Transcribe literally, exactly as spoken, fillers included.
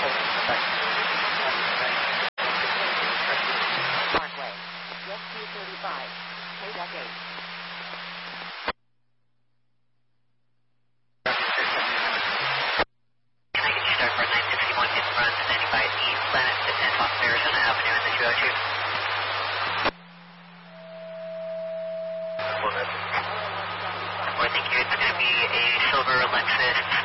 Parkway, Jet two thirty-five, K D U C eight. Arizona Avenue in the two oh two. Well, thank you. It's going to be a silver Lexus